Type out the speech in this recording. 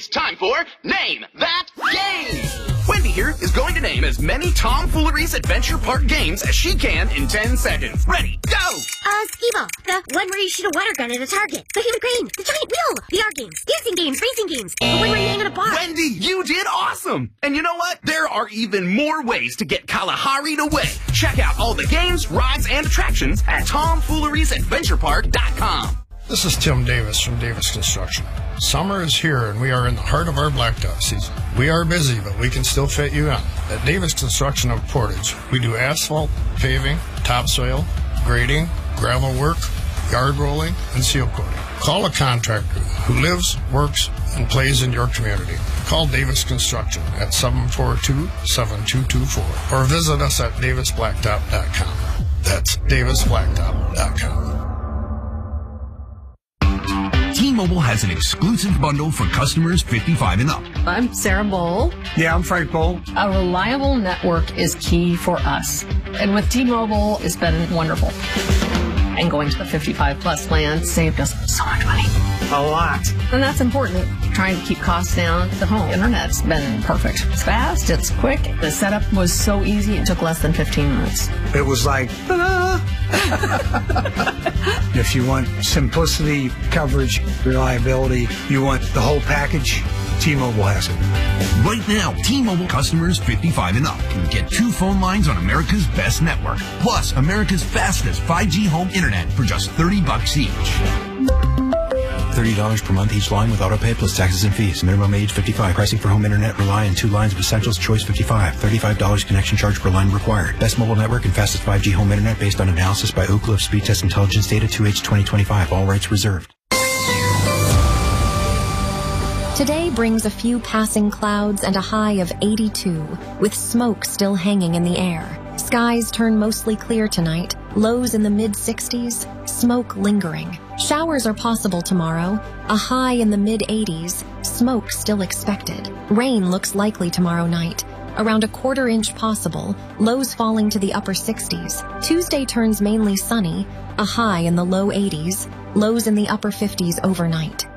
time for Name That Game! Wendy here is going to name as many Tomfooleries Adventure Park games as she can in 10 seconds. Ready, go! Skee-Ball, the one where you shoot a water gun at a target, the human crane, the giant wheel, VR games, dancing games, racing games, the one where you hang on a bar. Wendy, you did awesome! And you know what? There are even more ways to get Kalahari'd away. Check out all the games, rides, and attractions at TomfooleriesAdventurePark.com. This is Tim Davis from Davis Construction. Summer is here and we are in the heart of our blacktop season. We are busy, but we can still fit you in. At Davis Construction of Portage, we do asphalt, paving, topsoil, grading, gravel work, yard rolling, and seal coating. Call a contractor who lives, works, and plays in your community. Call Davis Construction at 742-7224 or visit us at davisblacktop.com. That's davisblacktop.com. T-Mobile has an exclusive bundle for customers 55 and up. I'm Sarah Bowl. Yeah, I'm Frank Bowl. A reliable network is key for us. And with T-Mobile, it's been wonderful. And going to the 55-plus plan saved us so much money. A lot. And that's important. Trying to keep costs down. The home internet's been perfect. It's fast, it's quick. The setup was so easy, it took less than 15 minutes. It was like, ta-da! If you want simplicity, coverage, reliability, you want the whole package, T-Mobile has it. Right now, T-Mobile customers 55 and up can get 2 phone lines on America's best network, plus America's fastest 5G home internet for just $30 each. $30 per month each line with autopay plus taxes and fees. Minimum age 55. Pricing for home internet rely on 2 lines of Essentials Choice 55. $35 connection charge per line required. Best mobile network and fastest 5G home internet based on analysis by Ookla of Speed Test Intelligence data 2H 2025. All rights reserved. Today brings a few passing clouds and a high of 82, with smoke still hanging in the air. Skies turn mostly clear tonight, lows in the mid-60s, smoke lingering. Showers are possible tomorrow, a high in the mid-80s, smoke still expected. Rain looks likely tomorrow night, around a 1/4 inch possible, lows falling to the upper 60s. Tuesday turns mainly sunny, a high in the low 80s, lows in the upper 50s overnight.